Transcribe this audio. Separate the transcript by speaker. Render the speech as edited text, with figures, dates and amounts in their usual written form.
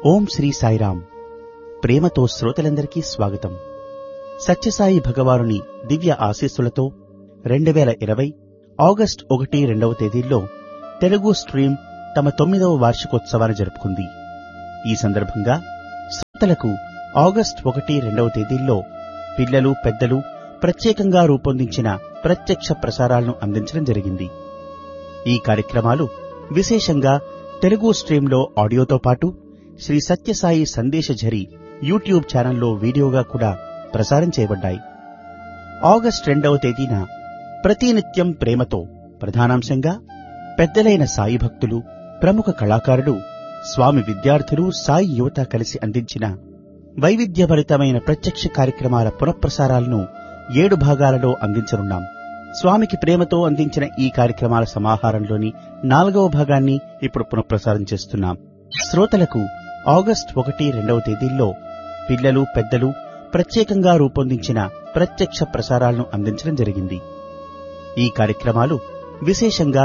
Speaker 1: ఓం శ్రీ సాయిరాం. ప్రేమతో శ్రోతలందరికీ స్వాగతం. సత్యసాయి భగవానుని దివ్య ఆశీస్సులతో 2020 ఆగస్టు 1, 2వ తేదీల్లో తెలుగు స్ట్రీమ్ తమ 9వ వార్షికోత్సవాన్ని జరుపుకుంది. ఈ సందర్భంగా శ్రోతలకు ఆగస్టు 1, 2వ తేదీల్లో పిల్లలు, పెద్దలు ప్రత్యేకంగా రూపొందించిన ప్రత్యక్ష ప్రసారాలను అందించడం జరిగింది. ఈ కార్యక్రమాలు విశేషంగా తెలుగు స్ట్రీంలో ఆడియోతో పాటు శ్రీ సత్యసాయి సందేశఝరి యూట్యూబ్ ఛానల్లో వీడియోగా కూడా ప్రసారం చేయబడ్డాయి. ఆగస్టు 2వ తేదీన ప్రతినిత్యం ప్రేమతో ప్రధానాంశంగా పెద్దలైన సాయి భక్తులు, ప్రముఖ కళాకారులు, స్వామి విద్యార్థులు, సాయి యువత కలిసి అందించిన వైవిధ్యభరితమైన ప్రత్యక్ష కార్యక్రమాల పునఃప్రసారాలను 7 భాగాలలో అందించనున్నాం. స్వామికి ప్రేమతో అందించిన ఈ కార్యక్రమాల సమాహారంలోని 4వ భాగాన్ని ఇప్పుడు పునఃప్రసారం చేస్తున్నాం. శ్రోతలకు ఆగస్టు 1, 2వ తేదీల్లో పిల్లలు, పెద్దలు ప్రత్యేకంగా రూపొందించిన ప్రత్యక్ష ప్రసారాలను అందించడం జరిగింది. ఈ కార్యక్రమాలు విశేషంగా